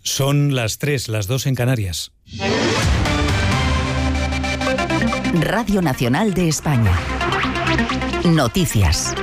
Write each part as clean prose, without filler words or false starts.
Son las 3, las 2 en Canarias. Radio Nacional de España. Noticias.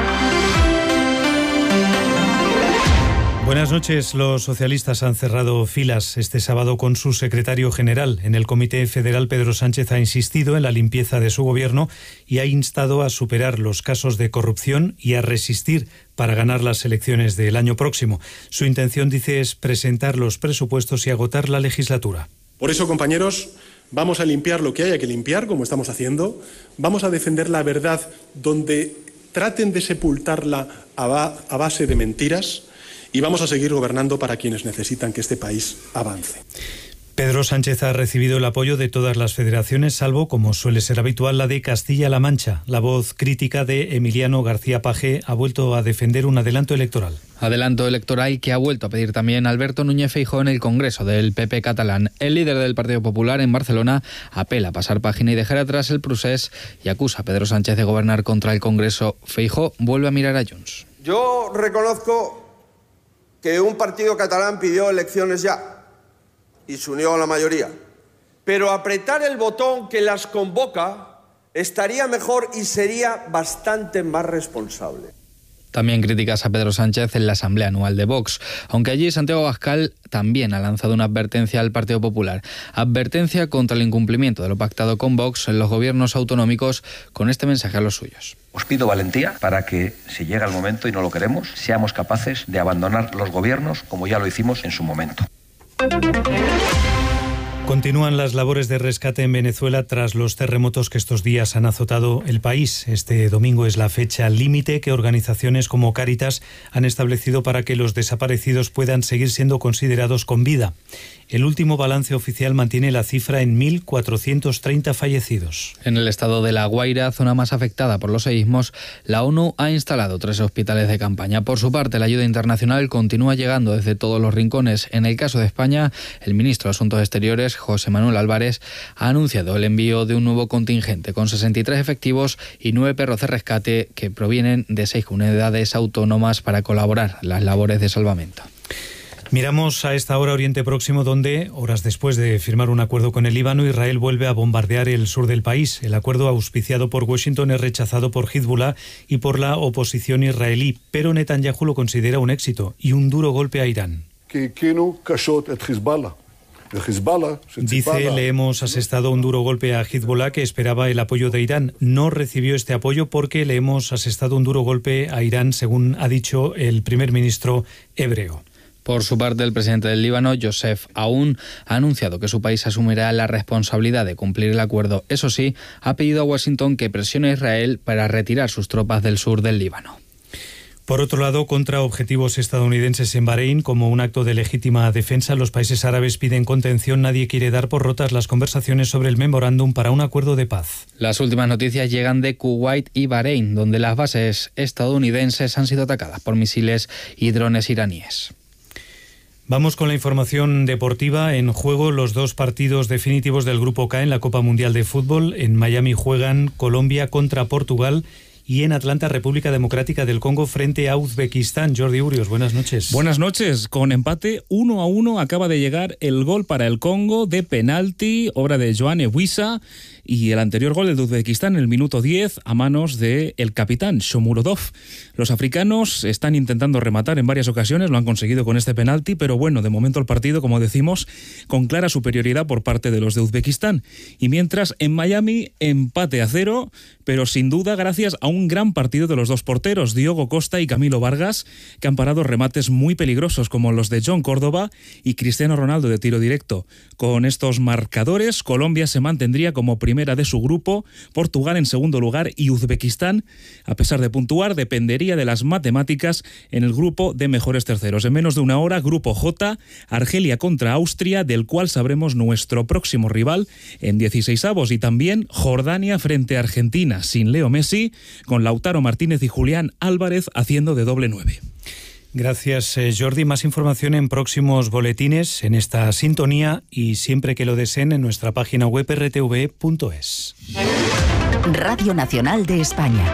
Buenas noches. Los socialistas han cerrado filas este sábado con su secretario general. En el Comité Federal, Pedro Sánchez ha insistido en la limpieza de su gobierno y ha instado a superar los casos de corrupción y a resistir para ganar las elecciones del año próximo. Su intención, dice, es presentar los presupuestos y agotar la legislatura. Por eso, compañeros, vamos a limpiar lo que haya que limpiar, como estamos haciendo. Vamos a defender la verdad donde traten de sepultarla a base de mentiras. Y vamos a seguir gobernando para quienes necesitan que este país avance. Pedro Sánchez ha recibido el apoyo de todas las federaciones, salvo, como suele ser habitual, la de Castilla-La Mancha. La voz crítica de Emiliano García Paje ha vuelto a defender un adelanto electoral. Adelanto electoral que ha vuelto a pedir también Alberto Núñez Feijóo en el Congreso del PP catalán. El líder del Partido Popular en Barcelona apela a pasar página y dejar atrás el procés y acusa a Pedro Sánchez de gobernar contra el Congreso. Feijóo vuelve a mirar a Junts. Yo reconozco que un partido catalán pidió elecciones ya y se unió a la mayoría. Pero apretar el botón que las convoca estaría mejor y sería bastante más responsable. También críticas a Pedro Sánchez en la Asamblea Anual de Vox, aunque allí Santiago Abascal también ha lanzado una advertencia al Partido Popular. Advertencia contra el incumplimiento de lo pactado con Vox en los gobiernos autonómicos, con este mensaje a los suyos. Os pido valentía para que, si llega el momento y no lo queremos, seamos capaces de abandonar los gobiernos como ya lo hicimos en su momento. Continúan las labores de rescate en Venezuela tras los terremotos que estos días han azotado el país. Este domingo es la fecha límite que organizaciones como Cáritas han establecido para que los desaparecidos puedan seguir siendo considerados con vida. El último balance oficial mantiene la cifra en 1.430 fallecidos. En el estado de La Guaira, zona más afectada por los seísmos, la ONU ha instalado 3 hospitales de campaña. Por su parte, la ayuda internacional continúa llegando desde todos los rincones. En el caso de España, el ministro de Asuntos Exteriores, José Manuel Álvarez, ha anunciado el envío de un nuevo contingente con 63 efectivos y 9 perros de rescate que provienen de 6 comunidades autónomas para colaborar en las labores de salvamento. Miramos a esta hora Oriente Próximo, donde, horas después de firmar un acuerdo con el Líbano, Israel vuelve a bombardear el sur del país. El acuerdo auspiciado por Washington es rechazado por Hezbollah y por la oposición israelí, pero Netanyahu lo considera un éxito y un duro golpe a Irán. Dice, le hemos asestado un duro golpe a Hezbollah, que esperaba el apoyo de Irán. No recibió este apoyo porque le hemos asestado un duro golpe a Irán, según ha dicho el primer ministro hebreo. Por su parte, el presidente del Líbano, Youssef Aoun, ha anunciado que su país asumirá la responsabilidad de cumplir el acuerdo. Eso sí, ha pedido a Washington que presione a Israel para retirar sus tropas del sur del Líbano. Por otro lado, contra objetivos estadounidenses en Bahrein, como un acto de legítima defensa, los países árabes piden contención. Nadie quiere dar por rotas las conversaciones sobre el memorándum para un acuerdo de paz. Las últimas noticias llegan de Kuwait y Bahrein, donde las bases estadounidenses han sido atacadas por misiles y drones iraníes. Vamos con la información deportiva. En juego los 2 partidos definitivos del Grupo K en la Copa Mundial de Fútbol. En Miami juegan Colombia contra Portugal y en Atlanta, República Democrática del Congo frente a Uzbekistán. Jordi Urios, buenas noches. Buenas noches. Con empate 1-1 acaba de llegar el gol para el Congo de penalti, obra de Joanne Wissa, y el anterior gol de Uzbekistán en el minuto 10 a manos del capitán Shomurodov. Los africanos están intentando rematar en varias ocasiones, lo han conseguido con este penalti, pero bueno, de momento el partido, como decimos, con clara superioridad por parte de los de Uzbekistán. Y mientras en Miami, empate a 0, pero sin duda gracias a un gran partido de los 2 porteros, Diogo Costa y Camilo Vargas, que han parado remates muy peligrosos como los de John Córdoba y Cristiano Ronaldo de tiro directo. Con estos marcadores, Colombia se mantendría como primera de su grupo, Portugal en segundo lugar y Uzbekistán, a pesar de puntuar, dependería de las matemáticas en el grupo de mejores terceros. En menos de una hora, Grupo J, Argelia contra Austria, del cual sabremos nuestro próximo rival en 16avos, y también Jordania frente a Argentina, sin Leo Messi, con Lautaro Martínez y Julián Álvarez haciendo de doble 9. Gracias, Jordi. Más información en próximos boletines, en esta sintonía y siempre que lo deseen en nuestra página web rtv.es. Radio Nacional de España.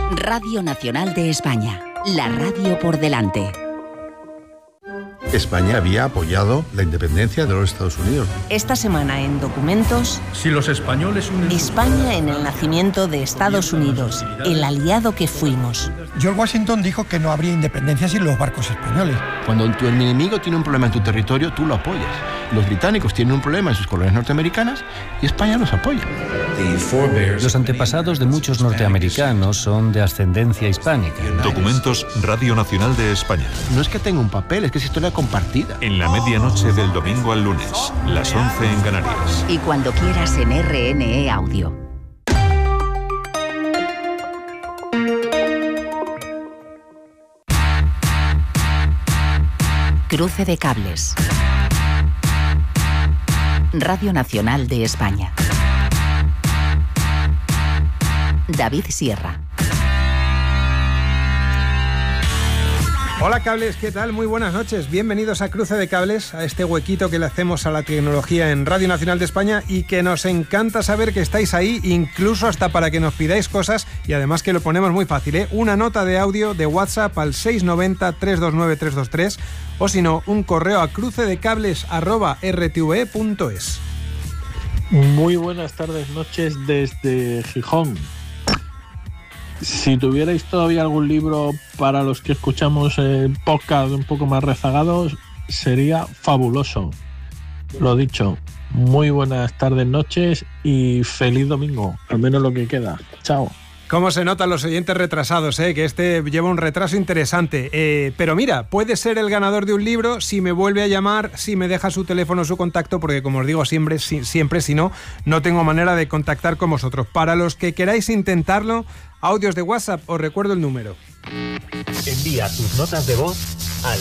Radio Nacional de España, la radio por delante. España había apoyado la independencia de los Estados Unidos. Esta semana en Documentos, si los españoles unen España en el nacimiento de Estados Unidos, el aliado que fuimos. George Washington dijo que no habría independencia sin los barcos españoles. Cuando el enemigo tiene un problema en tu territorio, tú lo apoyas. Los británicos tienen un problema en sus colonias norteamericanas y España los apoya. Los antepasados de muchos norteamericanos son de ascendencia hispánica. Documentos Radio Nacional de España. No es que tenga un papel, es que es historia compartida. En la medianoche del domingo al lunes, las 11 en Canarias. Y cuando quieras en RNE Audio. Cruce de cables. Radio Nacional de España. David Sierra. Hola cables, ¿qué tal? Muy buenas noches. Bienvenidos a Cruce de Cables, a este huequito que le hacemos a la tecnología en Radio Nacional de España y que nos encanta saber que estáis ahí, incluso hasta para que nos pidáis cosas y además que lo ponemos muy fácil, ¿eh? Una nota de audio de WhatsApp al 690-329-323 o si no, un correo a crucedecables@rtve.es. Muy buenas tardes, noches desde Gijón. Si tuvierais todavía algún libro para los que escuchamos el podcast un poco más rezagados, sería fabuloso. Lo dicho, muy buenas tardes, noches y feliz domingo, al menos lo que queda. Chao. Cómo se notan los oyentes retrasados, que este lleva un retraso interesante. Pero mira, puede ser el ganador de un libro si me vuelve a llamar, si me deja su teléfono, su contacto, porque como os digo siempre, si no, no tengo manera de contactar con vosotros. Para los que queráis intentarlo, audios de WhatsApp, os recuerdo el número. Envía tus notas de voz al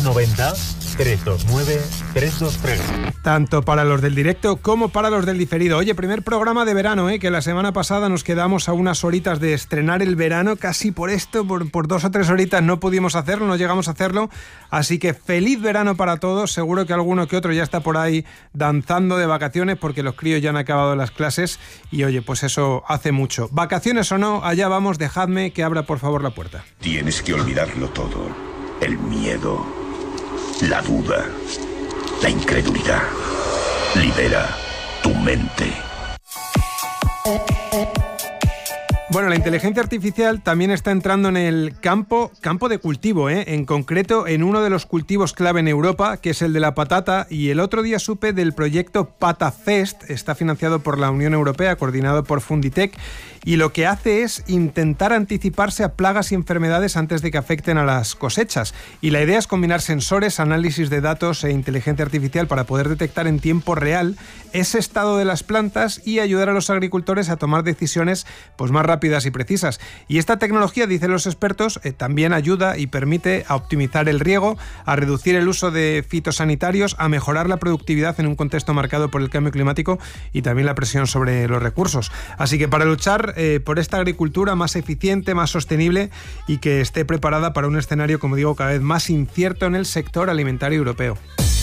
690-329-323. Tanto para los del directo como para los del diferido. Oye, primer programa de verano, que la semana pasada nos quedamos a unas horitas de estrenar el verano, casi por 2 o 3 horitas no pudimos hacerlo, no llegamos a hacerlo, así que feliz verano para todos. Seguro que alguno que otro ya está por ahí danzando de vacaciones porque los críos ya han acabado las clases y oye, pues eso hace mucho. Vacaciones o no, allá vamos, dejadme que abra por favor la puerta. Tienes que olvidarlo todo, el miedo, la duda, la incredulidad. Libera tu mente. Bueno, la inteligencia artificial también está entrando en el campo de cultivo, en concreto en uno de los cultivos clave en Europa, que es el de la patata, y el otro día supe del proyecto PataFest, está financiado por la Unión Europea, coordinado por Funditec, y lo que hace es intentar anticiparse a plagas y enfermedades antes de que afecten a las cosechas. Y la idea es combinar sensores, análisis de datos e inteligencia artificial para poder detectar en tiempo real ese estado de las plantas y ayudar a los agricultores a tomar decisiones pues más rápidas y precisas. Y esta tecnología, dicen los expertos, también ayuda y permite a optimizar el riego, a reducir el uso de fitosanitarios, a mejorar la productividad en un contexto marcado por el cambio climático y también la presión sobre los recursos. Así que para luchar por esta agricultura más eficiente, más sostenible y que esté preparada para un escenario, como digo, cada vez más incierto en el sector alimentario europeo.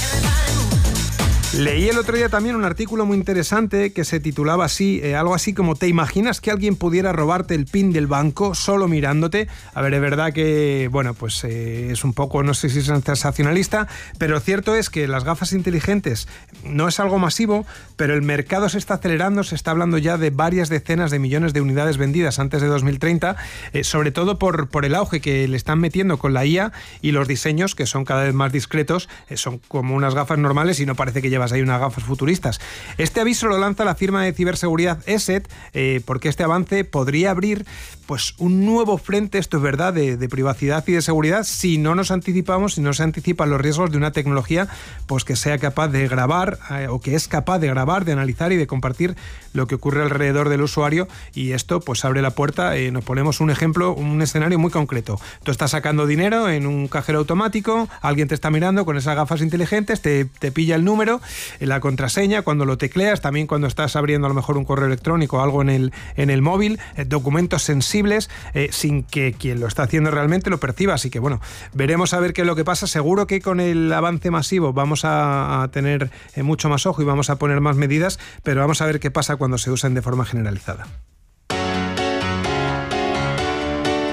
Leí el otro día también un artículo muy interesante que se titulaba así, algo así como ¿te imaginas que alguien pudiera robarte el PIN del banco solo mirándote? A ver, es verdad que, bueno, pues es un poco, no sé si es sensacionalista, pero cierto es que las gafas inteligentes no es algo masivo, pero el mercado se está acelerando, se está hablando ya de varias decenas de millones de unidades vendidas antes de 2030, sobre todo por el auge que le están metiendo con la IA y los diseños que son cada vez más discretos, son como unas gafas normales y no parece que llevas ahí unas gafas futuristas. Este aviso lo lanza la firma de ciberseguridad ESET porque este avance podría abrir pues un nuevo frente, esto es verdad, de privacidad y de seguridad si no nos anticipamos, si no se anticipan los riesgos de una tecnología pues que sea capaz de grabar o que es capaz de grabar, de analizar y de compartir lo que ocurre alrededor del usuario, y esto pues abre la puerta. Nos ponemos un ejemplo, un escenario muy concreto. Tú estás sacando dinero en un cajero automático, alguien te está mirando con esas gafas inteligentes, te pilla el número, la contraseña, cuando lo tecleas, también cuando estás abriendo a lo mejor un correo electrónico o algo en el móvil, documentos sensibles, sin que quien lo está haciendo realmente lo perciba. Así que bueno, veremos a ver qué es lo que pasa. Seguro que con el avance masivo vamos a tener mucho más ojo y vamos a poner más medidas, pero vamos a ver qué pasa cuando se usen de forma generalizada.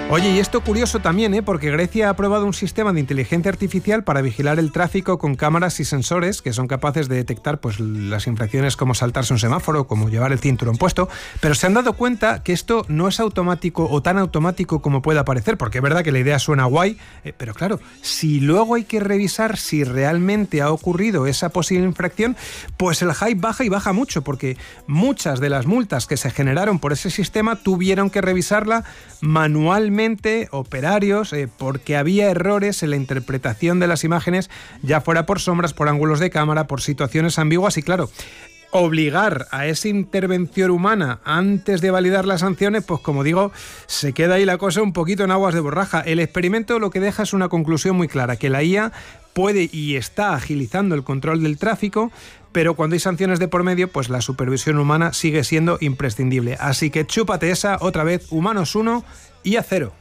Oye, y esto curioso también, porque Grecia ha aprobado un sistema de inteligencia artificial para vigilar el tráfico con cámaras y sensores que son capaces de detectar pues, las infracciones como saltarse un semáforo, como llevar el cinturón puesto, pero se han dado cuenta que esto no es automático o tan automático como pueda parecer, porque es verdad que la idea suena guay, pero claro, si luego hay que revisar si realmente ha ocurrido esa posible infracción, pues el hype baja y baja mucho, porque muchas de las multas que se generaron por ese sistema tuvieron que revisarla manualmente operarios porque había errores en la interpretación de las imágenes, ya fuera por sombras, por ángulos de cámara, por situaciones ambiguas y claro, obligar a esa intervención humana antes de validar las sanciones, pues como digo, se queda ahí la cosa un poquito en aguas de borraja. El experimento lo que deja es una conclusión muy clara, que la IA puede y está agilizando el control del tráfico, pero cuando hay sanciones de por medio, pues la supervisión humana sigue siendo imprescindible. Así que chúpate esa, otra vez, humanos 1 y a 0.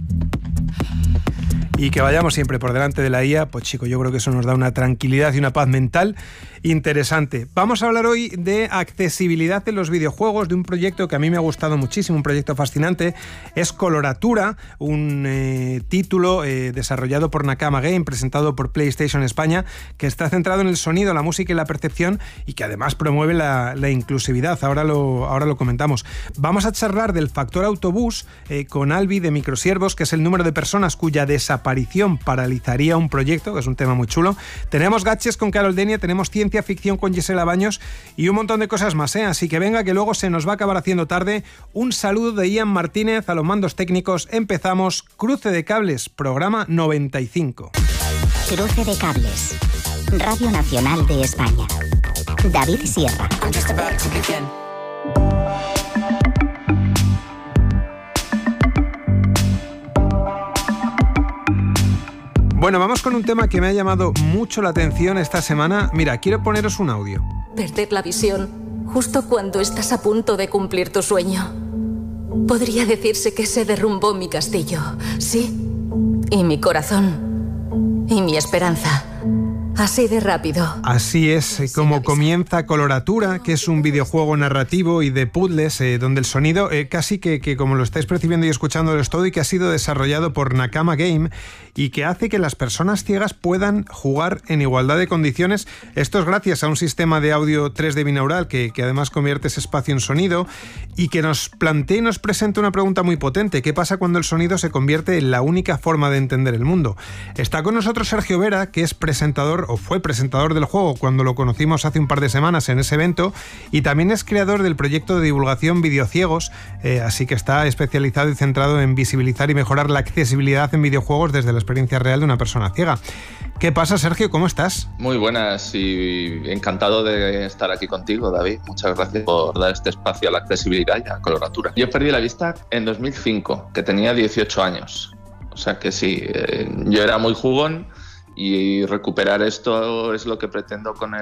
Y que vayamos siempre por delante de la IA, pues chico, yo creo que eso nos da una tranquilidad y una paz mental interesante. Vamos a hablar hoy de accesibilidad en los videojuegos, de un proyecto que a mí me ha gustado muchísimo, un proyecto fascinante. Es Coloratura, un título desarrollado por Nakama Game, presentado por PlayStation España, que está centrado en el sonido, la música y la percepción y que además promueve la inclusividad. Ahora lo comentamos. Vamos a charlar del factor autobús con Albi de Microsiervos, que es el número de personas cuya desaparición paralizaría un proyecto, que es un tema muy chulo. Tenemos Gaches con Carol Denia, tenemos ciencia ficción con Gisela Baños y un montón de cosas más, Así que venga, que luego se nos va a acabar haciendo tarde. Un saludo de Ian Martínez a los mandos técnicos. Empezamos Cruce de Cables, programa 95. Cruce de Cables, Radio Nacional de España. David Sierra. Bueno, vamos con un tema que me ha llamado mucho la atención esta semana. Mira, quiero poneros un audio. Perder la visión justo cuando estás a punto de cumplir tu sueño. Podría decirse que se derrumbó mi castillo, sí, y mi corazón, y mi esperanza. Así de rápido. Así es como comienza Coloratura, que es un videojuego narrativo y de puzzles donde el sonido casi que como lo estáis percibiendo y escuchando es todo, y que ha sido desarrollado por Nakama Game y que hace que las personas ciegas puedan jugar en igualdad de condiciones. Esto es gracias a un sistema de audio 3D binaural que además convierte ese espacio en sonido y que nos plantea y nos presenta una pregunta muy potente. ¿Qué pasa cuando el sonido se convierte en la única forma de entender el mundo? Está con nosotros Sergio Vera, que es presentador o fue presentador del juego cuando lo conocimos hace un par de semanas en ese evento, y también es creador del proyecto de divulgación Videociegos, así que está especializado y centrado en visibilizar y mejorar la accesibilidad en videojuegos desde la experiencia real de una persona ciega. ¿Qué pasa, Sergio? ¿Cómo estás? Muy buenas y encantado de estar aquí contigo, David. Muchas gracias por dar este espacio a la accesibilidad y a Coloratura. Yo perdí la vista en 2005, que tenía 18 años. O sea que sí, yo era muy jugón y recuperar esto es lo que pretendo con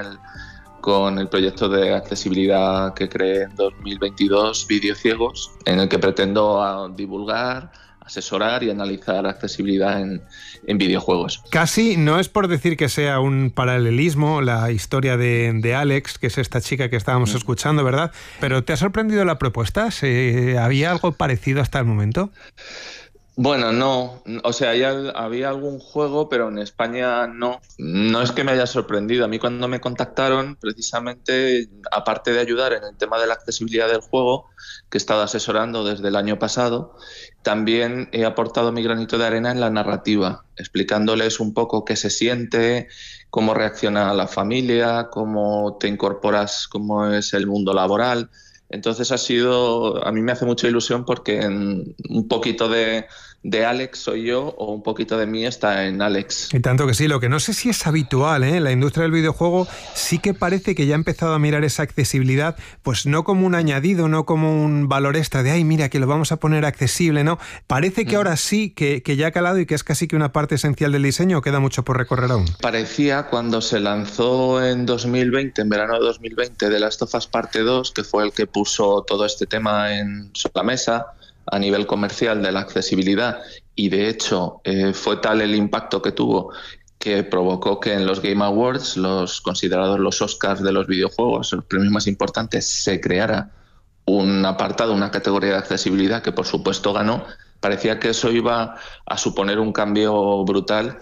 el proyecto de accesibilidad que creé en 2022, Videociegos, en el que pretendo divulgar, asesorar y analizar accesibilidad en videojuegos. Casi no es por decir que sea un paralelismo la historia de Alex, que es esta chica que estábamos escuchando, ¿verdad? Pero ¿te ha sorprendido la propuesta? ¿Había algo parecido hasta el momento? Bueno, no. O sea, había algún juego, pero en España no. No es que me haya sorprendido. A mí cuando me contactaron, precisamente, aparte de ayudar en el tema de la accesibilidad del juego, que he estado asesorando desde el año pasado, también he aportado mi granito de arena en la narrativa, explicándoles un poco qué se siente, cómo reacciona la familia, cómo te incorporas, cómo es el mundo laboral. Entonces a mí me hace mucha ilusión porque un poquito de Alex soy yo o un poquito de mí está en Alex. Y tanto que sí, lo que no sé si es habitual, la industria del videojuego sí que parece que ya ha empezado a mirar esa accesibilidad, pues no como un añadido, no como un valor extra de, ay, mira, que lo vamos a poner accesible, ¿no? Parece que ahora sí, que ya ha calado y que es casi que una parte esencial del diseño, o queda mucho por recorrer aún. Parecía cuando se lanzó en 2020, en verano de 2020, The Last of Us Parte 2, que fue el que puso todo este tema sobre la mesa a nivel comercial de la accesibilidad, y de hecho fue tal el impacto que tuvo que provocó que en los Game Awards, los considerados los Oscars de los videojuegos, los premios más importantes, se creara un apartado, una categoría de accesibilidad que por supuesto ganó, parecía que eso iba a suponer un cambio brutal.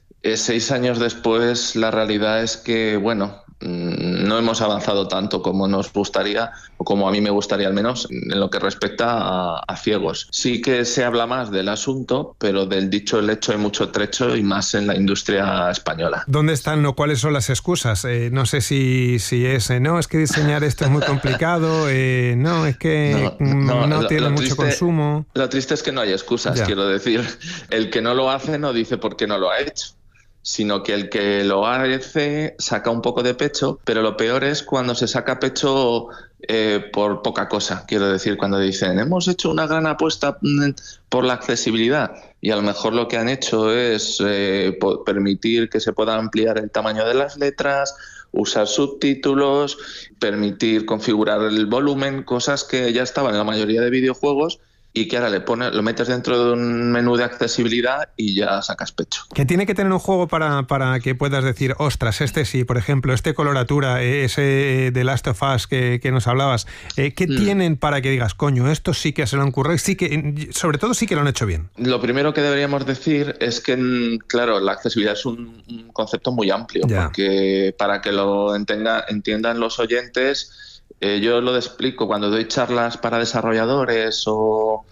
6 años después, la realidad es que, bueno, no hemos avanzado tanto como nos gustaría, o como a mí me gustaría al menos, en lo que respecta a ciegos. Sí que se habla más del asunto, pero del dicho el hecho hay mucho trecho, y más en la industria española. ¿Dónde están o cuáles son las excusas? No sé si es, no, es que diseñar esto es muy complicado, no, es que no tiene mucho consumo. Lo triste es que no hay excusas, quiero decir. El que no lo hace no dice por qué no lo ha hecho, sino que el que lo hace saca un poco de pecho, pero lo peor es cuando se saca pecho por poca cosa. Quiero decir, cuando dicen, hemos hecho una gran apuesta por la accesibilidad, y a lo mejor lo que han hecho es permitir que se pueda ampliar el tamaño de las letras, usar subtítulos, permitir configurar el volumen, cosas que ya estaban en la mayoría de videojuegos, y que ahora lo metes dentro de un menú de accesibilidad y ya sacas pecho. ¿Qué tiene que tener un juego para que puedas decir, ostras, este sí, por ejemplo, coloratura, ese de Last of Us que nos hablabas, ¿qué tienen para que digas, coño, esto sí que se lo han currado, sí que, sobre todo sí que lo han hecho bien? Lo primero que deberíamos decir es que, claro, la accesibilidad es un concepto muy amplio, porque para que lo entiendan los oyentes, yo lo explico cuando doy charlas para desarrolladores o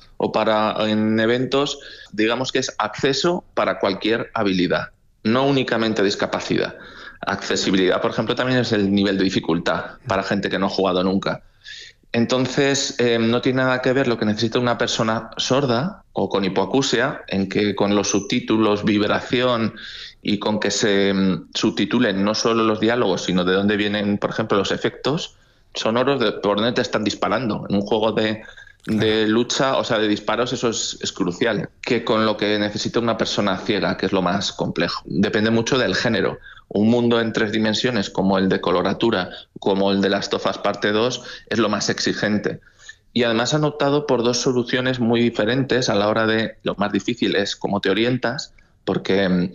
en eventos, digamos que es acceso para cualquier habilidad, no únicamente discapacidad. Accesibilidad, por ejemplo, también es el nivel de dificultad para gente que no ha jugado nunca. Entonces, no tiene nada que ver lo que necesita una persona sorda o con hipoacusia, en que con los subtítulos, vibración y con que se subtitulen no solo los diálogos, sino de dónde vienen, por ejemplo, los efectos sonoros, de por dónde te están disparando. En un juego de lucha, o sea, de disparos, eso es crucial. Que con lo que necesita una persona ciega, que es lo más complejo. Depende mucho del género. Un mundo en 3 dimensiones, como el de coloratura, como el de Last of Us Parte 2, es lo más exigente. Y además han optado por 2 soluciones muy diferentes a la hora de... Lo más difícil es cómo te orientas, porque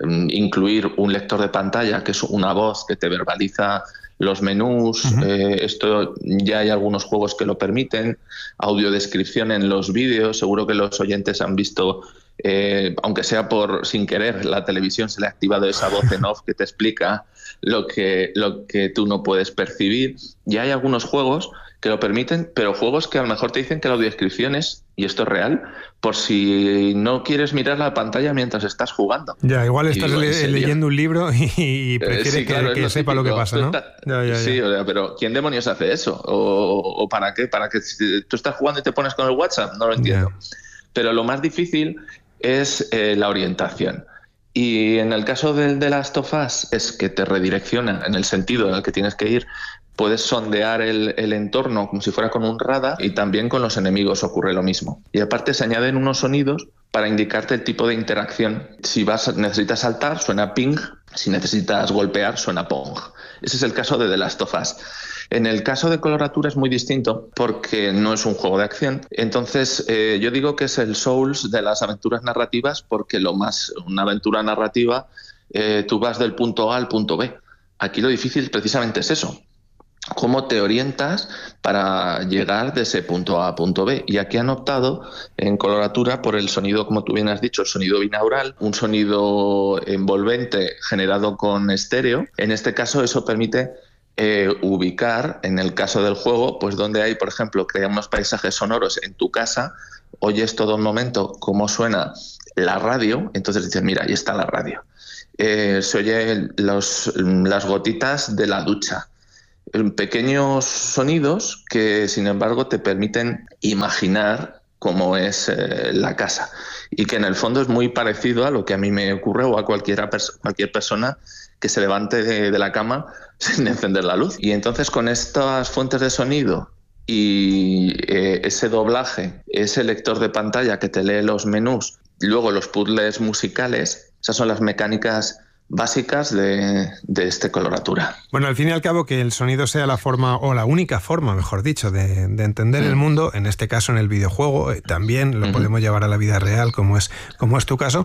incluir un lector de pantalla, que es una voz que te verbaliza los menús, esto ya hay algunos juegos que lo permiten, audiodescripción en los vídeos, seguro que los oyentes han visto, aunque sea sin querer, la televisión se le ha activado esa voz en off que te explica lo que tú no puedes percibir. Ya hay algunos juegos que lo permiten, pero juegos que a lo mejor te dicen que la audiodescripción es, y esto es real, por si no quieres mirar la pantalla mientras estás jugando. Ya, igual estás leyendo un libro y prefieres que sepa lo que pasa, ¿no? Sí, pero ¿quién demonios hace eso? ¿O para qué? ¿Para que tú estás jugando y te pones con el WhatsApp? No lo entiendo. Pero lo más difícil es la orientación. Y en el caso del de Last of Us es que te redirecciona en el sentido en el que tienes que ir. Puedes sondear el entorno como si fuera con un radar, y también con los enemigos ocurre lo mismo. Y aparte se añaden unos sonidos para indicarte el tipo de interacción. Si necesitas saltar, suena ping. Si necesitas golpear, suena pong. Ese es el caso de The Last of Us. En el caso de coloratura es muy distinto porque no es un juego de acción. Entonces, yo digo que es el Souls de las aventuras narrativas, porque una aventura narrativa, tú vas del punto A al punto B. Aquí lo difícil precisamente es eso. ¿Cómo te orientas para llegar de ese punto A a punto B? Y aquí han optado en coloratura por el sonido, como tú bien has dicho, el sonido binaural, un sonido envolvente generado con estéreo. En este caso eso permite ubicar, en el caso del juego, pues donde hay, por ejemplo, crea unos paisajes sonoros en tu casa, oyes todo un momento cómo suena la radio, entonces dices, mira, ahí está la radio. Se oye las gotitas de la ducha. Pequeños sonidos que, sin embargo, te permiten imaginar cómo es la casa, y que en el fondo es muy parecido a lo que a mí me ocurre o a cualquier persona que se levante de la cama sin encender la luz. Y entonces, con estas fuentes de sonido y ese doblaje, ese lector de pantalla que te lee los menús, luego los puzzles musicales, esas son las mecánicas básicas de esta coloratura. Bueno, al fin y al cabo, que el sonido sea la forma, o la única forma, mejor dicho, de entender el mundo, en este caso en el videojuego, también lo podemos llevar a la vida real, como es tu caso,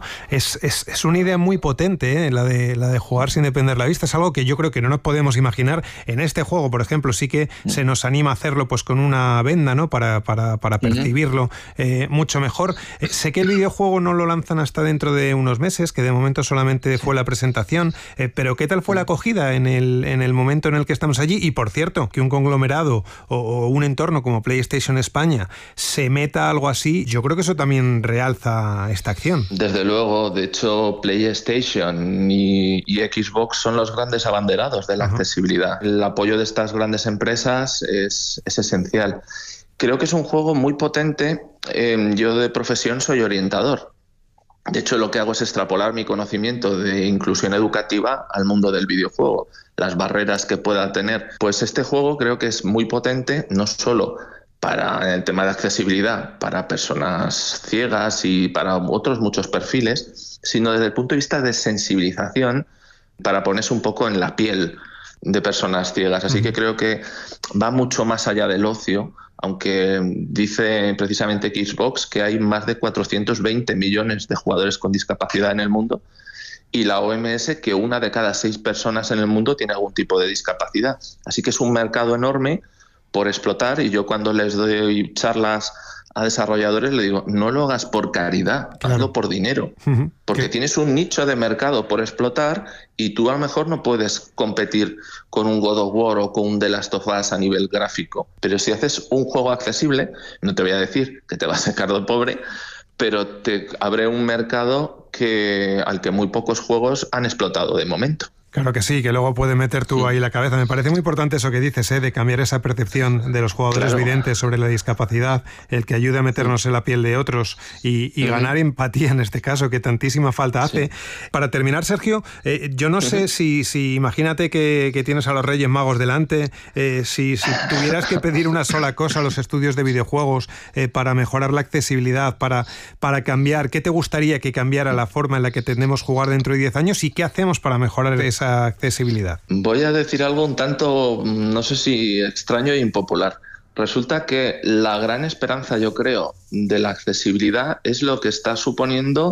es una idea muy potente, la de jugar sin depender la vista. Es algo que yo creo que no nos podemos imaginar. En este juego, por ejemplo, sí que se nos anima a hacerlo pues con una venda, ¿no? Para percibirlo mucho mejor. Sé que el videojuego no lo lanzan hasta dentro de unos meses, que de momento solamente fue la presentación, pero ¿qué tal fue la acogida en el momento en el que estamos allí? Y por cierto, que un conglomerado o un entorno como PlayStation España se meta algo así, yo creo que eso también realza esta acción. Desde luego, de hecho PlayStation y Xbox son los grandes abanderados de la accesibilidad. El apoyo de estas grandes empresas es esencial. Creo que es un juego muy potente. Yo de profesión soy orientador. De hecho, lo que hago es extrapolar mi conocimiento de inclusión educativa al mundo del videojuego, las barreras que pueda tener. Pues este juego creo que es muy potente, no solo para el tema de accesibilidad, para personas ciegas y para otros muchos perfiles, sino desde el punto de vista de sensibilización, para ponerse un poco en la piel de personas ciegas. Así que creo que va mucho más allá del ocio, aunque dice precisamente Xbox que hay más de 420 millones de jugadores con discapacidad en el mundo, y la OMS que 1 de cada 6 personas en el mundo tiene algún tipo de discapacidad. Así que es un mercado enorme por explotar, y yo cuando les doy charlas a desarrolladores le digo, no lo hagas por caridad, hazlo por dinero, porque tienes un nicho de mercado por explotar y tú a lo mejor no puedes competir con un God of War o con un The Last of Us a nivel gráfico, pero si haces un juego accesible, no te voy a decir que te vas a sacar de pobre, pero te abre un mercado al que muy pocos juegos han explotado de momento. Claro que sí, que luego puedes meter tú ahí la cabeza. Me parece muy importante eso que dices, de cambiar esa percepción de los jugadores videntes sobre la discapacidad, el que ayude a meternos en la piel de otros y ganar empatía en este caso, que tantísima falta hace. Para terminar, Sergio, yo no sé si imagínate que tienes a los Reyes Magos delante, si tuvieras que pedir una sola cosa a los estudios de videojuegos para mejorar la accesibilidad, para cambiar, ¿qué te gustaría que cambiara la forma en la que tendemos jugar dentro de 10 años y qué hacemos para mejorar esa accesibilidad? Voy a decir algo un tanto, no sé si extraño e impopular. Resulta que la gran esperanza, yo creo, de la accesibilidad es lo que está suponiendo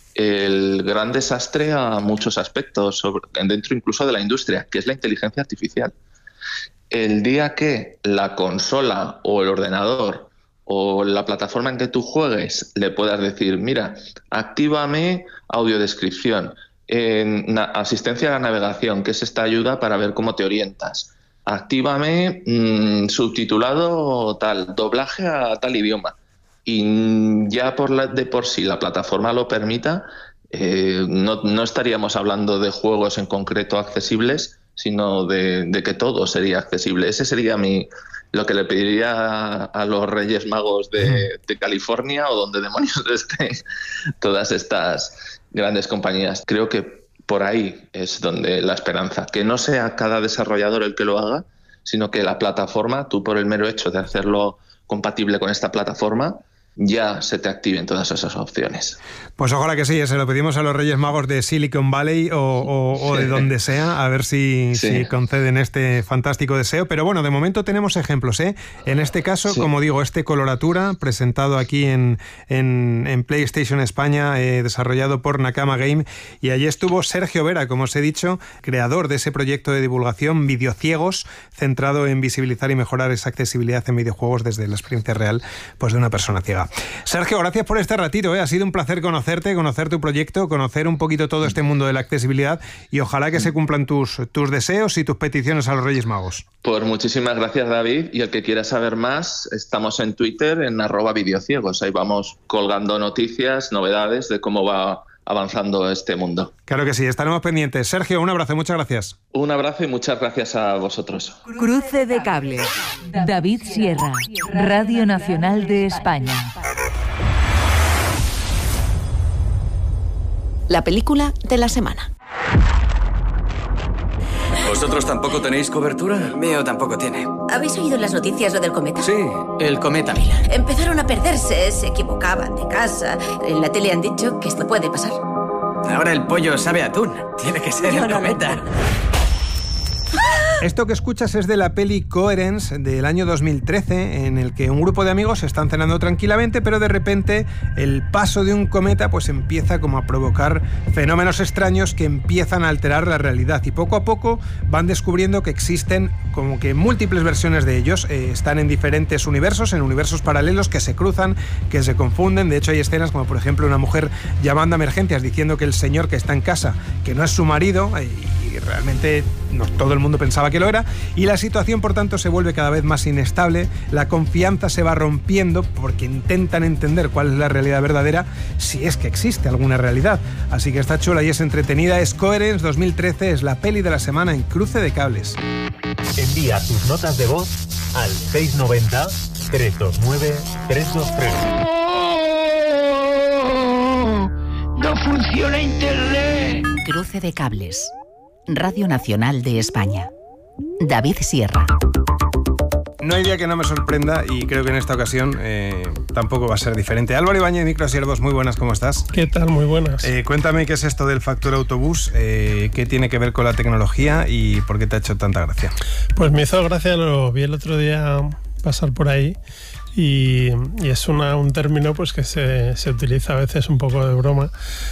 el gran desastre a muchos aspectos, dentro incluso de la industria, que es la inteligencia artificial. El día que la consola o el ordenador o la plataforma en que tú juegues le puedas decir, mira, actívame audiodescripción, asistencia a la navegación, que es esta ayuda para ver cómo te orientas. Actívame subtitulado tal, doblaje a tal idioma. Y ya de por sí la plataforma lo permita, no estaríamos hablando de juegos en concreto accesibles, sino de que todo sería accesible. Ese sería lo que le pediría a los Reyes Magos de California o donde demonios estén todas estas grandes compañías. Creo que por ahí es donde la esperanza, que no sea cada desarrollador el que lo haga, sino que la plataforma, tú por el mero hecho de hacerlo compatible con esta plataforma, ya se te activen todas esas opciones. Pues ojalá que sí, se lo pedimos a los Reyes Magos de Silicon Valley o de donde sea, a ver si conceden este fantástico deseo. Pero bueno, de momento tenemos ejemplos, En este caso, como digo, coloratura, presentado aquí en PlayStation España, desarrollado por Nakama Game, y allí estuvo Sergio Vera, como os he dicho, creador de ese proyecto de divulgación Videociegos, centrado en visibilizar y mejorar esa accesibilidad en videojuegos desde la experiencia real, pues de una persona ciega. Sergio, gracias por este ratito, Ha sido un placer conocerte, conocer tu proyecto, conocer un poquito todo este mundo de la accesibilidad, y ojalá que se cumplan tus deseos y tus peticiones a los Reyes Magos. Pues muchísimas gracias, David, y el que quiera saber más, estamos en Twitter en @videociegos. Ahí vamos colgando noticias, novedades de cómo va avanzando este mundo. Claro que sí, estaremos pendientes. Sergio, un abrazo, muchas gracias. Un abrazo y muchas gracias a vosotros. Cruce de cables. David Sierra, Radio Nacional de España. La película de la semana. ¿Vosotros tampoco tenéis cobertura? Mío tampoco tiene. ¿Habéis oído en las noticias lo del cometa? Sí, el cometa Miller. Empezaron a perderse, se equivocaban de casa. En la tele han dicho que esto puede pasar. Ahora el pollo sabe a atún. Tiene que ser el cometa. Esto que escuchas es de la peli Coherence del año 2013, en el que un grupo de amigos están cenando tranquilamente, pero de repente el paso de un cometa pues empieza como a provocar fenómenos extraños que empiezan a alterar la realidad, y poco a poco van descubriendo que existen como que múltiples versiones de ellos. Están en diferentes universos, en universos paralelos que se cruzan, que se confunden. De hecho, hay escenas como por ejemplo una mujer llamando a emergencias diciendo que el señor que está en casa, que no es su marido, y realmente no todo el mundo pensaba que lo era, y la situación por tanto se vuelve cada vez más inestable. La confianza se va rompiendo porque intentan entender cuál es la realidad verdadera, si es que existe alguna realidad. Así que está chula y es entretenida. Es Coherence 2013, es la peli de la semana en Cruce de Cables. Envía tus notas de voz al 690 329 323. ¡No funciona Internet! Cruce de Cables. Radio Nacional de España. David Sierra. No hay día que no me sorprenda, y creo que en esta ocasión tampoco va a ser diferente. Álvaro Ibáñez, Microsiervos, muy buenas, ¿cómo estás? ¿Qué tal? Muy buenas. Cuéntame qué es esto del factor autobús, qué tiene que ver con la tecnología y por qué te ha hecho tanta gracia. Pues me hizo gracia, lo vi el otro día pasar por ahí, y es un término pues que se utiliza a veces un poco de broma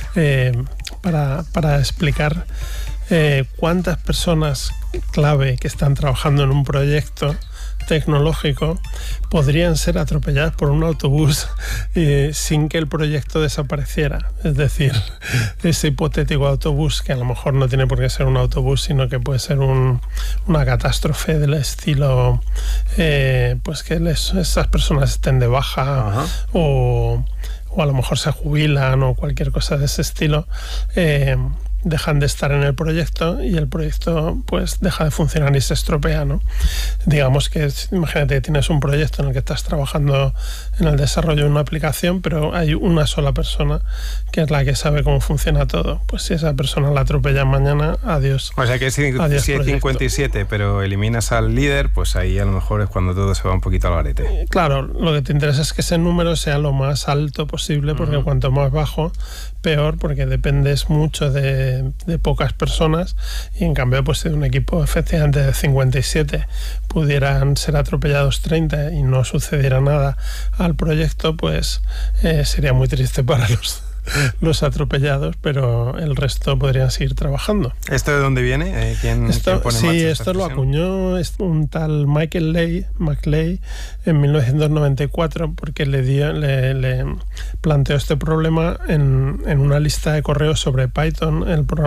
para explicar cuántas personas clave que están trabajando en un proyecto tecnológico podrían ser atropelladas por un autobús sin que el proyecto desapareciera. Es decir, ese hipotético autobús, que a lo mejor no tiene por qué ser un autobús, sino que puede ser una catástrofe del estilo pues que esas personas estén de baja o a lo mejor se jubilan o cualquier cosa de ese estilo, dejan de estar en el proyecto y el proyecto pues deja de funcionar y se estropea, ¿no? Digamos que imagínate que tienes un proyecto en el que estás trabajando en el desarrollo de una aplicación, pero hay una sola persona que es la que sabe cómo funciona todo. Pues si esa persona la atropella mañana, adiós. O sea que si hay 57 pero eliminas al líder, pues ahí a lo mejor es cuando todo se va un poquito al garete. Claro, lo que te interesa es que ese número sea lo más alto posible, porque cuanto más bajo, peor, porque dependes mucho de pocas personas, y en cambio pues de un equipo efectivamente de 57 pudieran ser atropellados 30 y no sucediera nada al proyecto, pues sería muy triste para los atropellados, pero el resto podrían seguir trabajando. ¿Esto de dónde viene? ¿Quién pone en marcha esto lo acuñó un tal Michael McLay en 1994, porque le planteó este problema en una lista de correos sobre Python,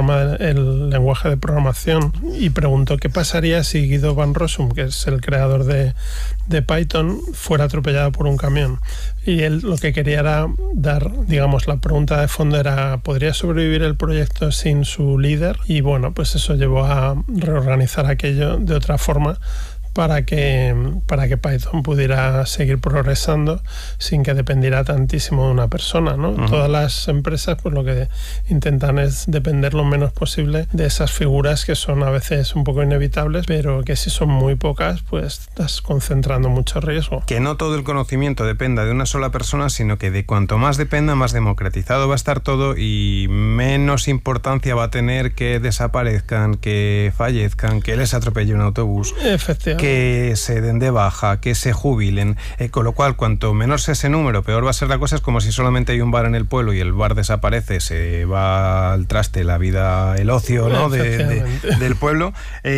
el lenguaje de programación, y preguntó qué pasaría si Guido van Rossum, que es el creador de Python, fuera atropellado por un camión. Y él lo que quería era digamos, la pregunta de fondo era, ¿podría sobrevivir el proyecto sin su líder? Y bueno, pues eso llevó a reorganizar aquello de otra forma para que Python pudiera seguir progresando sin que dependiera tantísimo de una persona, ¿no? Todas las empresas pues lo que intentan es depender lo menos posible de esas figuras que son a veces un poco inevitables, pero que si son muy pocas pues estás concentrando mucho riesgo. Que no todo el conocimiento dependa de una sola persona, sino que de cuanto más dependa, más democratizado va a estar todo y menos importancia va a tener que desaparezcan, que fallezcan, que les atropelle un autobús. Efectivamente. Que se den de baja, que se jubilen, con lo cual cuanto menor sea ese número, peor va a ser la cosa. Es como si solamente hay un bar en el pueblo y el bar desaparece, se va al traste la vida, el ocio, ¿no? del pueblo.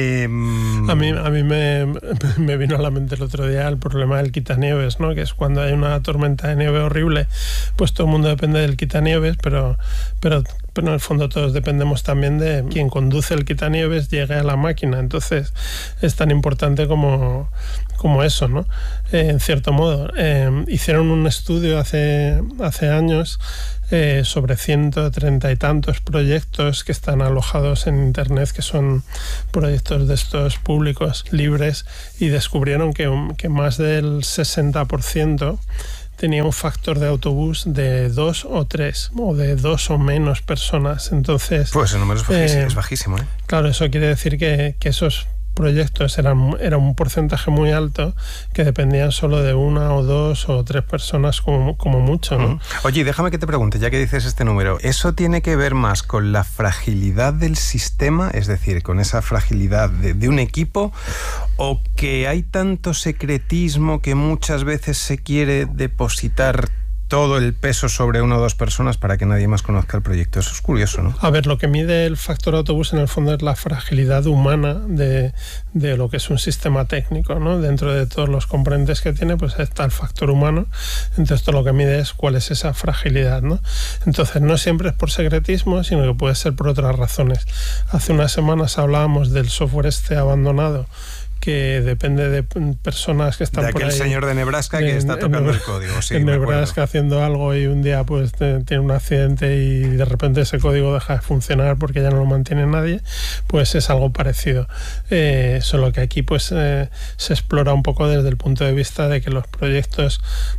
A mí me vino a la mente el otro día el problema del quitanieves, ¿no? Que es cuando hay una tormenta de nieve horrible, pues todo el mundo depende del quitanieves, pero en el fondo todos dependemos también de quien conduce el quitanieves llegue a la máquina. Entonces es tan importante como eso, ¿no? En cierto modo. Hicieron un estudio hace años sobre 130 y tantos proyectos que están alojados en Internet, que son proyectos de estos públicos libres, y descubrieron que más del 60% tenía un factor de autobús de 2 o 3 o de 2 o menos personas. Entonces, pues el número es bajísimo, ¿eh? Claro, eso quiere decir que esos proyectos era un porcentaje muy alto que dependían solo de 1 o 2 o 3 personas como mucho, ¿no? Oye, déjame que te pregunte, ya que dices este número, ¿eso tiene que ver más con la fragilidad del sistema, es decir, con esa fragilidad de un equipo, o que hay tanto secretismo que muchas veces se quiere depositar todo el peso sobre 1 o 2 personas para que nadie más conozca el proyecto? Eso es curioso, ¿no? A ver, lo que mide el factor autobús en el fondo es la fragilidad humana de lo que es un sistema técnico, ¿no? Dentro de todos los componentes que tiene, pues está el factor humano. Entonces todo lo que mide es cuál es esa fragilidad, ¿no? Entonces no siempre es por secretismo, sino que puede ser por otras razones. Hace unas semanas hablábamos del software abandonado, que depende de personas que están por ahí. De aquel señor de Nebraska que está tocando el código. Sí, en Nebraska haciendo algo y un día pues tiene un accidente y de repente ese código deja de funcionar porque ya no lo mantiene nadie, pues es algo parecido. Solo que aquí pues se explora un poco desde el punto de vista de que los proyectos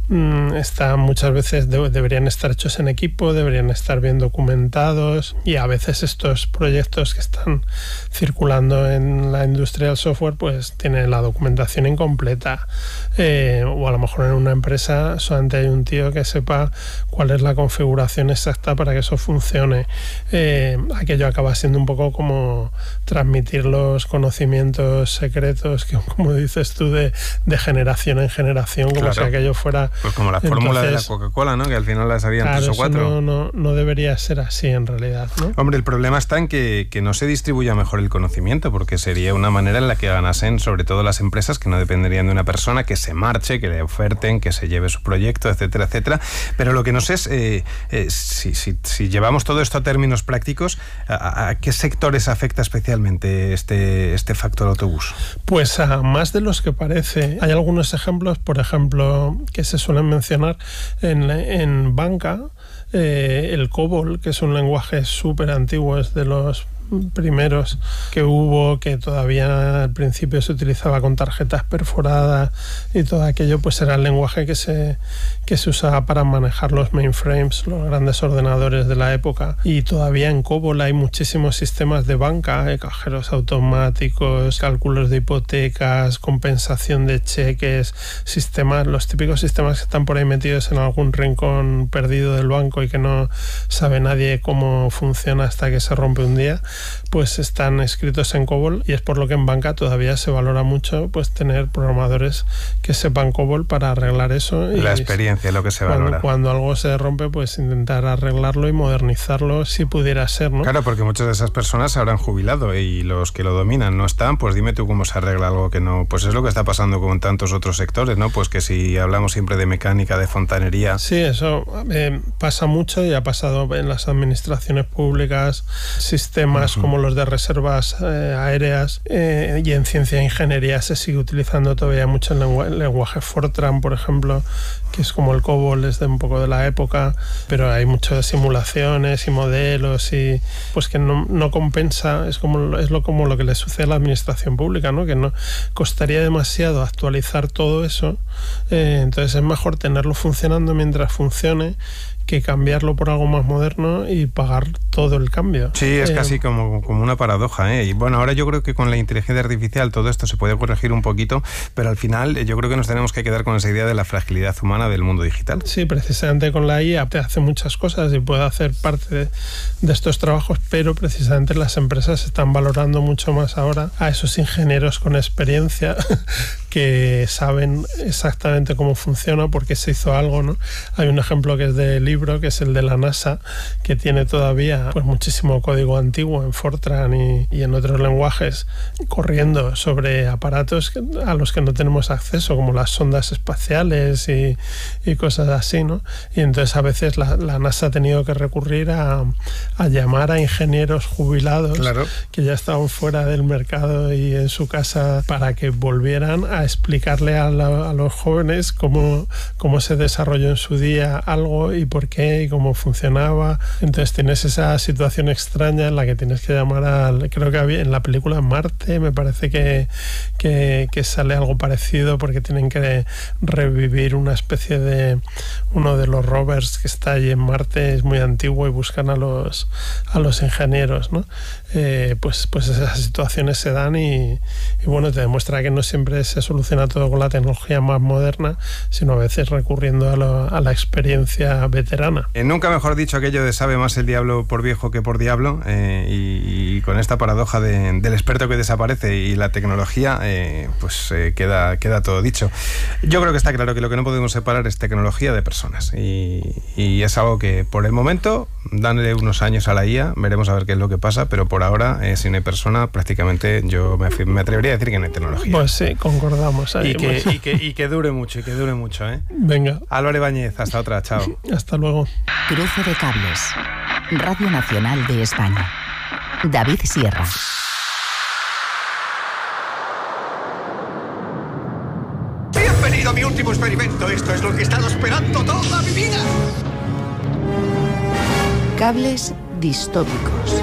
están muchas veces deberían estar hechos en equipo, deberían estar bien documentados, y a veces estos proyectos que están circulando en la industria del software pues tiene la documentación incompleta, o a lo mejor en una empresa solamente hay un tío que sepa cuál es la configuración exacta para que eso funcione. Aquello acaba siendo un poco como transmitir los conocimientos secretos que, como dices tú, de generación en generación, como si aquello fuera... Pues como la fórmula de la Coca-Cola, ¿no? Que al final la sabían 3 o 4. No debería ser así en realidad, ¿no? Hombre, el problema está en que no se distribuya mejor el conocimiento, porque sería una manera en la que ganasen sobre todo las empresas, que no dependerían de una persona, que se marche, que le oferten, que se lleve su proyecto, etcétera, etcétera. Pero lo que no sé es si llevamos todo esto a términos prácticos, ¿a qué sectores afecta especialmente este factor autobús? Pues a más de los que parece. Hay algunos ejemplos, por ejemplo, que se suelen mencionar en banca. El COBOL, que es un lenguaje súper antiguo, es de los primeros que hubo, que todavía al principio se utilizaba con tarjetas perforadas y todo aquello, pues era el lenguaje que se usaba para manejar los mainframes, los grandes ordenadores de la época. Y todavía en COBOL hay muchísimos sistemas de banca, cajeros automáticos, cálculos de hipotecas, compensación de cheques, los típicos sistemas que están por ahí metidos en algún rincón perdido del banco y que no sabe nadie cómo funciona hasta que se rompe un día, pues están escritos en COBOL, y es por lo que en banca todavía se valora mucho pues tener programadores que sepan COBOL para arreglar eso. La experiencia es lo que se valora. Cuando algo se rompe, pues intentar arreglarlo y modernizarlo si pudiera ser, ¿no? Claro, porque muchas de esas personas se habrán jubilado y los que lo dominan no están, pues dime tú cómo se arregla algo que no... Pues es lo que está pasando con tantos otros sectores, ¿no? Pues que si hablamos siempre de mecánica, de fontanería... Sí, eso pasa mucho y ha pasado en las administraciones públicas, sistemas como los de reservas aéreas, y en ciencia e ingeniería se sigue utilizando todavía mucho el lenguaje Fortran, por ejemplo, que es como el COBOL, es de un poco de la época, pero hay muchas simulaciones y modelos y pues que no compensa, es como lo que le sucede a la administración pública, ¿no? Que no costaría demasiado actualizar todo eso, entonces es mejor tenerlo funcionando mientras funcione que cambiarlo por algo más moderno y pagar todo el cambio. Sí, es casi como una paradoja, ¿eh? Y bueno, ahora yo creo que con la inteligencia artificial todo esto se puede corregir un poquito, pero al final yo creo que nos tenemos que quedar con esa idea de la fragilidad humana del mundo digital. Sí, precisamente con la IA te hace muchas cosas y puede hacer parte de estos trabajos, pero precisamente las empresas están valorando mucho más ahora a esos ingenieros con experiencia que saben exactamente cómo funciona, por qué se hizo algo, ¿no? Hay un ejemplo que es de libro, que es el de la NASA, que tiene todavía pues muchísimo código antiguo en Fortran y en otros lenguajes corriendo sobre aparatos a los que no tenemos acceso, como las sondas espaciales y cosas así, ¿no? Y entonces a veces la NASA ha tenido que recurrir a llamar a ingenieros jubilados, claro, que ya estaban fuera del mercado y en su casa, para que volvieran a explicarle a los jóvenes cómo se desarrolló en su día algo y por qué y cómo funcionaba. Entonces tienes esa situación extraña en la que tienes que llamar creo que en la película Marte me parece que sale algo parecido, porque tienen que revivir una especie de uno de los rovers que está allí en Marte, es muy antiguo, y buscan a los ingenieros, ¿no? Pues esas situaciones se dan y bueno, te demuestra que no siempre se soluciona todo con la tecnología más moderna, sino a veces recurriendo a la experiencia veterana. Nunca mejor dicho aquello de sabe más el diablo por viejo que por diablo, y con esta paradoja del experto que desaparece y la tecnología, queda todo dicho. Yo creo que está claro que lo que no podemos separar es tecnología de personas, y es algo que por el momento, danle unos años a la IA, veremos a ver qué es lo que pasa, pero por ahora, si no hay persona, prácticamente yo me atrevería a decir que no hay tecnología. Pues sí, concordamos ahí. Y que dure mucho, ¿eh? Venga. Álvaro Ibáñez, hasta otra, chao. Hasta luego. Cruce de cables. Radio Nacional de España. David Sierra. Bienvenido a mi último experimento. Esto es lo que he estado esperando toda mi vida. Cables distópicos.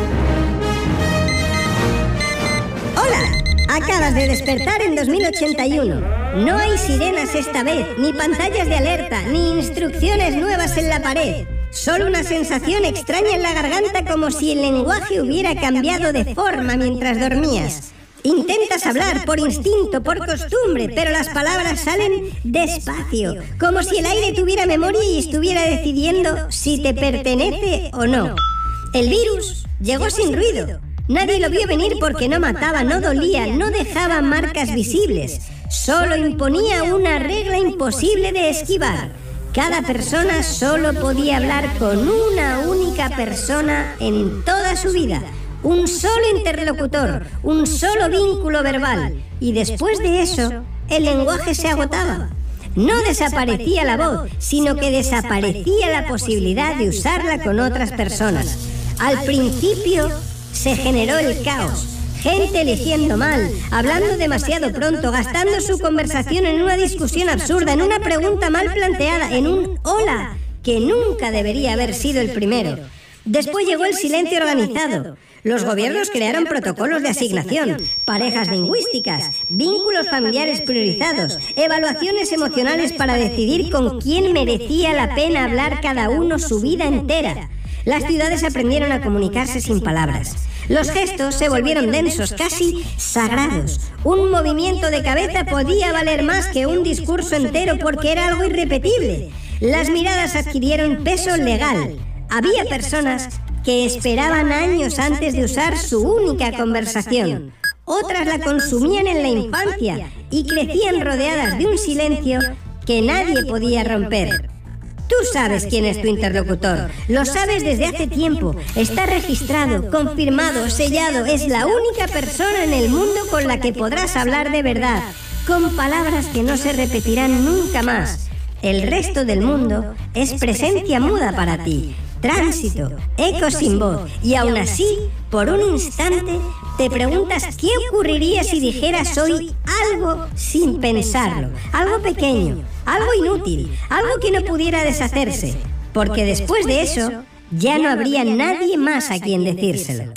Hola, acabas de despertar en 2081. No hay sirenas esta vez, ni pantallas de alerta, ni instrucciones nuevas en la pared. Solo una sensación extraña en la garganta, como si el lenguaje hubiera cambiado de forma mientras dormías. Intentas hablar por instinto, por costumbre, pero las palabras salen despacio, como si el aire tuviera memoria y estuviera decidiendo si te pertenece o no. El virus llegó sin ruido. Nadie lo vio venir porque no mataba, no dolía, no dejaba marcas visibles. Solo imponía una regla imposible de esquivar. Cada persona solo podía hablar con una única persona en toda su vida. Un solo interlocutor, un solo vínculo verbal. Y después de eso, el lenguaje se agotaba. No desaparecía la voz, sino que desaparecía la posibilidad de usarla con otras personas. Al principio se generó el caos. Gente eligiendo mal, hablando demasiado pronto, gastando su conversación en una discusión absurda, en una pregunta mal planteada, en un hola que nunca debería haber sido el primero. Después llegó el silencio organizado. Los gobiernos crearon protocolos de asignación, parejas lingüísticas, vínculos familiares priorizados, evaluaciones emocionales para decidir con quién merecía la pena hablar cada uno su vida entera. Las ciudades aprendieron a comunicarse sin palabras. Los gestos se volvieron densos, casi sagrados. Un movimiento de cabeza podía valer más que un discurso entero porque era algo irrepetible. Las miradas adquirieron peso legal. Había personas que esperaban años antes de usar su única conversación. Otras la consumían en la infancia y crecían rodeadas de un silencio que nadie podía romper. Tú sabes quién es tu interlocutor, lo sabes desde hace tiempo, está registrado, confirmado, sellado, es la única persona en el mundo con la que podrás hablar de verdad, con palabras que no se repetirán nunca más. El resto del mundo es presencia muda para ti, tránsito, eco sin voz, y aún así, por un instante, te preguntas qué ocurriría si dijeras hoy algo sin pensarlo, algo pequeño, algo inútil, algo que no pudiera deshacerse, porque después de eso ya no habría nadie más a quien decírselo.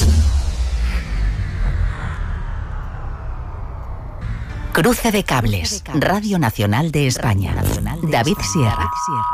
Cruce de cables, Radio Nacional de España. David Sierra.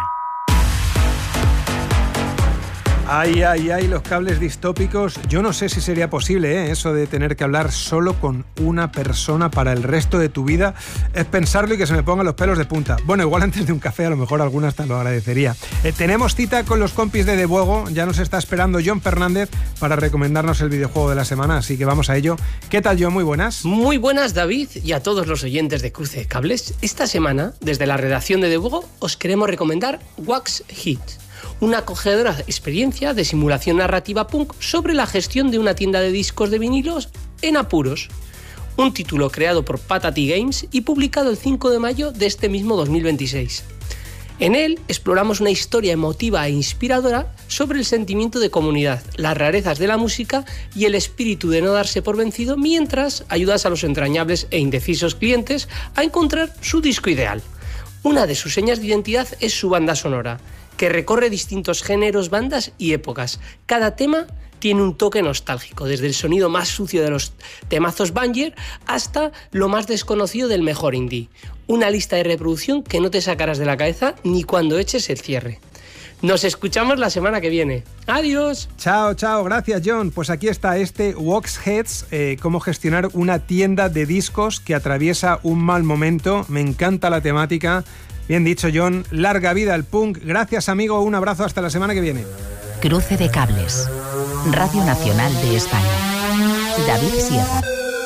Ay, los cables distópicos. Yo no sé si sería posible, eso de tener que hablar solo con una persona para el resto de tu vida. Es pensarlo y que se me pongan los pelos de punta. Bueno, igual antes de un café a lo mejor alguna hasta lo agradecería. Tenemos cita con los compis de Debuego. Ya nos está esperando John Fernández para recomendarnos el videojuego de la semana, así que vamos a ello. ¿Qué tal, John? Muy buenas. Muy buenas, David, y a todos los oyentes de Cruce de Cables. Esta semana, desde la redacción de Debuego, os queremos recomendar Wax Hit, una acogedora experiencia de simulación narrativa punk sobre la gestión de una tienda de discos de vinilos en apuros. Un título creado por Patati Games y publicado el 5 de mayo de este mismo 2026. En él exploramos una historia emotiva e inspiradora sobre el sentimiento de comunidad, las rarezas de la música y el espíritu de no darse por vencido, mientras ayudas a los entrañables e indecisos clientes a encontrar su disco ideal. Una de sus señas de identidad es su banda sonora, que recorre distintos géneros, bandas y épocas. Cada tema tiene un toque nostálgico, desde el sonido más sucio de los temazos banger hasta lo más desconocido del mejor indie. Una lista de reproducción que no te sacarás de la cabeza ni cuando eches el cierre. Nos escuchamos la semana que viene. ¡Adiós! Chao, chao. Gracias, John. Pues aquí está este Wax Heads, cómo gestionar una tienda de discos que atraviesa un mal momento. Me encanta la temática. Bien dicho, John. Larga vida al punk. Gracias, amigo. Un abrazo. Hasta la semana que viene. Cruce de cables. Radio Nacional de España. David Sierra.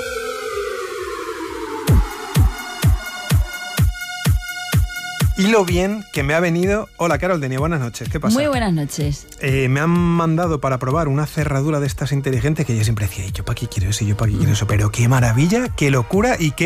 Y lo bien que me ha venido... Hola, Carol Denia, buenas noches. ¿Qué pasa? Muy buenas noches. Me han mandado para probar una cerradura de estas inteligentes que yo siempre decía, yo para qué quiero eso, yo para qué quiero eso. Pero qué maravilla, qué locura y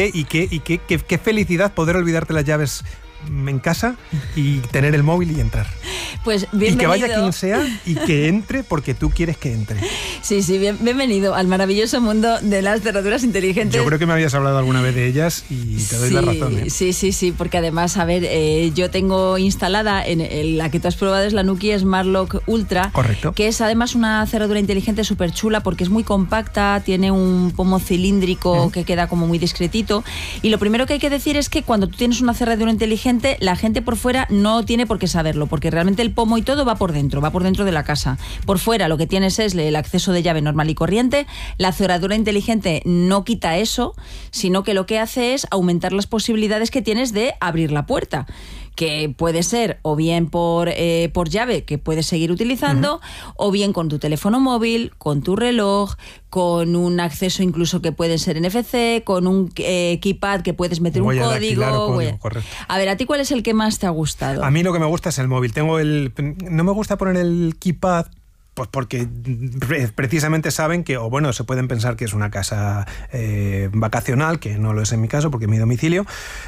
qué felicidad poder olvidarte las llaves en casa y tener el móvil y entrar. Pues bienvenido. Y que vaya quien sea y que entre porque tú quieres que entre. Sí, bienvenido al maravilloso mundo de las cerraduras inteligentes. Yo creo que me habías hablado alguna vez de ellas y te doy la razón. Sí, porque además, a ver, yo tengo instalada, la que tú has probado es la Nuki Smart Lock Ultra. Correcto. Que es además una cerradura inteligente súper chula porque es muy compacta, tiene un pomo cilíndrico que queda como muy discretito. Y lo primero que hay que decir es que cuando tú tienes una cerradura inteligente, la gente por fuera no tiene por qué saberlo, porque realmente el pomo y todo va por dentro de la casa. Por fuera lo que tienes es el acceso de llave normal y corriente. La cerradura inteligente no quita eso, sino que lo que hace es aumentar las posibilidades que tienes de abrir la puerta, que puede ser o bien por llave, que puedes seguir utilizando, o bien con tu teléfono móvil, con tu reloj, con un acceso incluso que puede ser NFC, con un keypad que puedes meter un código. Correcto. A ver, ¿a ti cuál es el que más te ha gustado? A mí lo que me gusta es el móvil. No me gusta poner el keypad, pues porque precisamente saben que, o bueno, se pueden pensar que es una casa vacacional, que no lo es en mi caso porque es mi domicilio,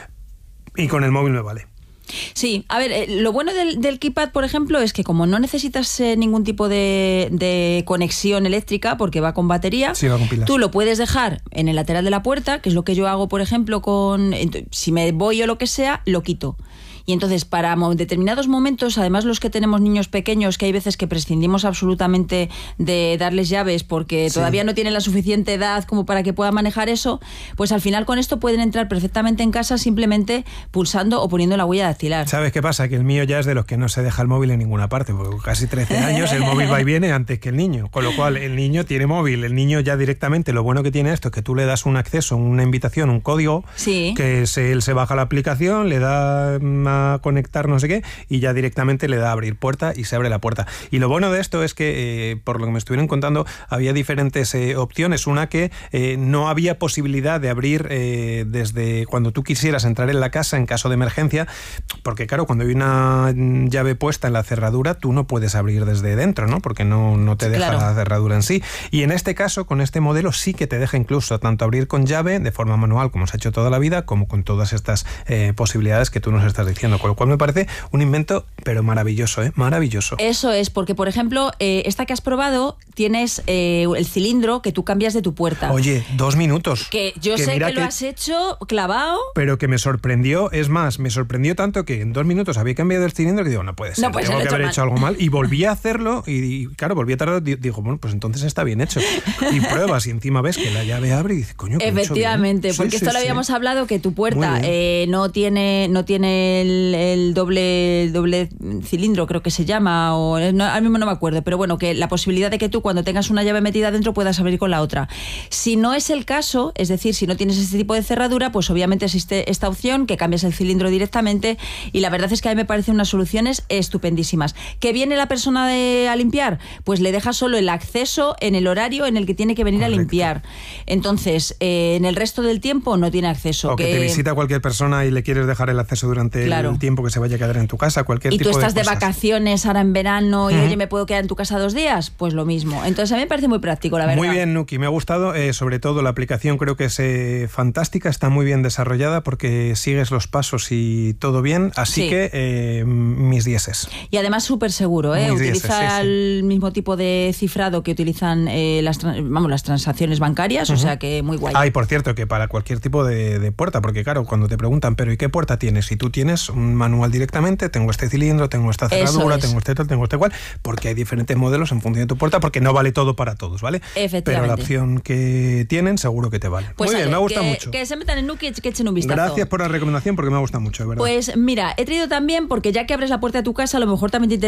y con el móvil me vale. Sí, a ver, lo bueno del keypad, por ejemplo, es que como no necesitas ningún tipo de conexión eléctrica, porque va con batería, sí, va con pilas. Tú lo puedes dejar en el lateral de la puerta, que es lo que yo hago, por ejemplo, si me voy o lo que sea, lo quito. Y entonces, para determinados momentos, además los que tenemos niños pequeños, que hay veces que prescindimos absolutamente de darles llaves porque todavía no tienen la suficiente edad como para que puedan manejar eso, pues al final con esto pueden entrar perfectamente en casa simplemente pulsando o poniendo la huella dactilar. ¿Sabes qué pasa? Que el mío ya es de los que no se deja el móvil en ninguna parte, porque con casi 13 años el móvil va y viene antes que el niño, con lo cual el niño tiene móvil, el niño ya directamente, lo bueno que tiene esto es que tú le das un acceso, una invitación, un código, que él se baja la aplicación, le da a conectar no sé qué y ya directamente le da a abrir puerta y se abre la puerta. Y lo bueno de esto es que, por lo que me estuvieron contando, había diferentes opciones. Una que no había posibilidad de abrir desde cuando tú quisieras entrar en la casa en caso de emergencia, porque claro, cuando hay una llave puesta en la cerradura, tú no puedes abrir desde dentro, ¿no? Porque no te deja la cerradura en sí. Y en este caso, con este modelo, sí que te deja incluso tanto abrir con llave, de forma manual, como se ha hecho toda la vida, como con todas estas posibilidades que tú nos estás diciendo. Con lo cual me parece un invento, pero maravilloso, maravilloso. Eso es, porque por ejemplo, esta que has probado, tienes el cilindro que tú cambias de tu puerta. Oye, 2 minutos. Que yo sé que lo has hecho clavado. Pero que me sorprendió, es más, me sorprendió tanto que en 2 minutos había cambiado el cilindro que digo, no puede ser, tengo que haber hecho algo mal. Y volví a hacerlo y claro, volví a tardar, digo, bueno, pues entonces está bien hecho. Y pruebas y encima ves que la llave abre y dices, coño, que efectivamente, he hecho bien. porque esto lo habíamos hablado, que tu puerta no tiene el doble cilindro, creo que se llama, o ahora mismo no me acuerdo, pero bueno, que la posibilidad de que tú cuando tengas una llave metida dentro puedas abrir con la otra. Si no es el caso, es decir, si no tienes este tipo de cerradura, pues obviamente existe esta opción, que cambias el cilindro directamente, y la verdad es que a mí me parecen unas soluciones estupendísimas. ¿Que viene la persona a limpiar? Pues le deja solo el acceso en el horario en el que tiene que venir a limpiar. Entonces, en el resto del tiempo no tiene acceso. O que te visita cualquier persona y le quieres dejar el acceso durante el tiempo que se vaya a quedar en tu casa, cualquier tipo de cosas. Y tú estás de vacaciones ahora en verano y oye, ¿me puedo quedar en tu casa 2 días? Pues lo mismo. mismo. Entonces a mí me parece muy práctico, la verdad. Muy bien, Nuki, me ha gustado, sobre todo la aplicación creo que es fantástica, está muy bien desarrollada porque sigues los pasos y todo bien, así que mis dieces. Y además súper seguro, utiliza el mismo tipo de cifrado que utilizan las transacciones bancarias, o sea que muy guay. Y por cierto, que para cualquier tipo de puerta, porque claro, cuando te preguntan, pero ¿y qué puerta tienes? Si tú tienes un manual directamente, tengo este cilindro, tengo esta cerradura, tengo este tal, tengo este cual, porque hay diferentes modelos en función de tu puerta, porque no vale todo para todos, ¿vale? Pero la opción que tienen seguro que te vale. Pues muy bien, me ha gustado mucho. Que se metan en Nuki, que echen un vistazo. Gracias por la recomendación, porque me ha gustado mucho, de verdad. Pues mira, he traído también, porque ya que abres la puerta de tu casa, a lo mejor también te interesa